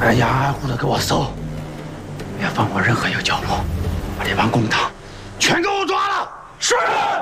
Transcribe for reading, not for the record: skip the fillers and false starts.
挨家挨户的给我搜，别放过任何一个角落，把这帮共党全给我抓了！是。